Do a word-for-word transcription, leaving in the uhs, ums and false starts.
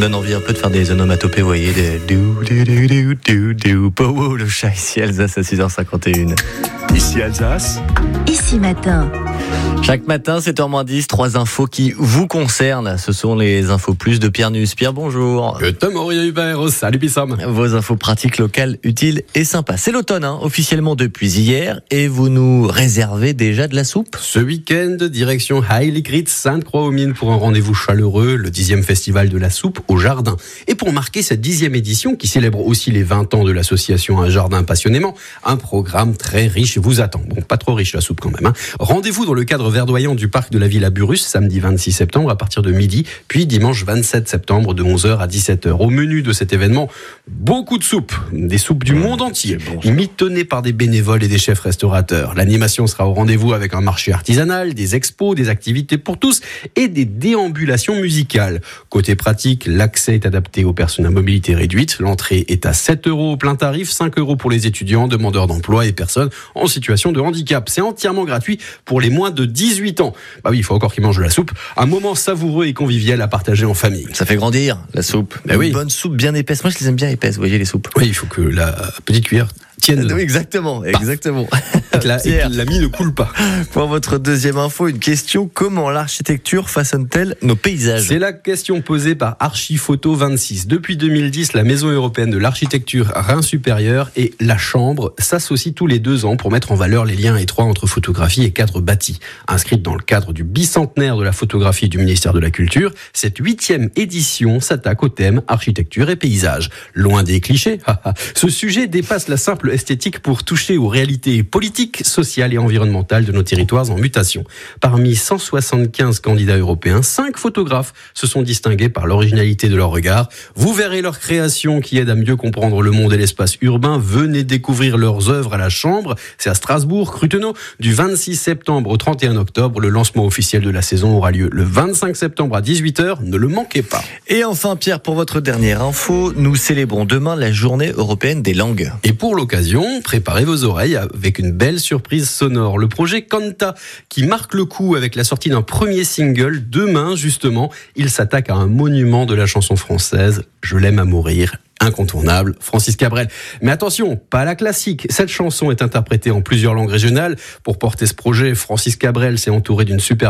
donne envie un peu de faire des onomatopées, vous voyez, des dou dou dou dou dou dou. Powo, le chat, ici Alsace à six heures cinquante et une. Ici Alsace. Ici matin. Chaque matin, sept heures moins dix, trois infos qui vous concernent. Ce sont les infos plus de Pierre Nuss. Pierre, bonjour. Tom Hubert, salut Pissam. Vos infos pratiques, locales, utiles et sympas. C'est l'automne, hein, officiellement depuis hier, et vous nous réservez déjà de la soupe. Ce week-end, direction Heiligritz, Sainte-Croix-aux-Mines pour un rendez-vous chaleureux, le dixième festival de la soupe au jardin. Et pour marquer cette dixième édition, qui célèbre aussi les vingt ans de l'association Un Jardin Passionnément, un programme très riche vous attend. Bon, pas trop riche la soupe quand même, hein. Rendez-vous dans le cadre verdoyant du parc de la Villa Burrus, samedi vingt-six septembre à partir de midi, puis dimanche vingt-sept septembre de onze heures à dix-sept heures. Au menu de cet événement, beaucoup de soupes, des soupes du monde entier, bon, mitonnées par des bénévoles et des chefs restaurateurs. L'animation sera au rendez-vous avec un marché artisanal, des expos, des activités pour tous et des déambulations musicales. Côté pratique, l'accès est adapté aux personnes à mobilité réduite. L'entrée est à sept euros au plein tarif, cinq euros pour les étudiants, demandeurs d'emploi et personnes en situation de handicap. C'est entièrement gratuit pour les moins de dix-huit ans. Bah oui, il faut encore qu'ils mangent de la soupe. Un moment savoureux et convivial à partager en famille. Ça fait grandir, la soupe. Bah Une oui. bonne soupe bien épaisse. Moi, je les aime bien épaisses, vous voyez, les soupes. Oui, il faut que la petite cuillère tienne. Oui, exactement, exactement. Et que la, et que la mie ne coule pas. Pour votre deuxième info, une question: comment l'architecture façonne-t-elle nos paysages? C'est la question posée par Archiphoto vingt-six. Depuis deux mille dix, la Maison européenne de l'architecture Rhin-Supérieur et la Chambre s'associent tous les deux ans pour mettre en valeur les liens étroits entre photographie et cadre bâti. Inscrite dans le cadre du bicentenaire de la photographie du ministère de la Culture, cette huitième édition s'attaque au thème architecture et paysage. Loin des clichés, ce sujet dépasse la simple esthétique pour toucher aux réalités politiques, sociales et environnementales de nos territoires en mutation. Parmi cent soixante-quinze candidats européens, cinq photographes se sont distingués par l'originalité de leur regard. Vous verrez leurs créations qui aident à mieux comprendre le monde et l'espace urbain. Venez découvrir leurs œuvres à la Chambre. C'est à Strasbourg, Crutenau, du vingt-six septembre au trente et un octobre. Le lancement officiel de la saison aura lieu le vingt-cinq septembre à dix-huit heures. Ne le manquez pas. Et enfin, Pierre, pour votre dernière info, nous célébrons demain la journée européenne des langues. Et pour l'occasion, préparez vos oreilles avec une belle surprise sonore. Le projet Canta, qui marque le coup avec la sortie d'un premier single. Demain, justement, il s'attaque à un monument de la chanson française, Je l'aime à mourir. Incontournable, Francis Cabrel. Mais attention, pas la classique. Cette chanson est interprétée en plusieurs langues régionales. Pour porter ce projet, Francis Cabrel s'est entouré d'une super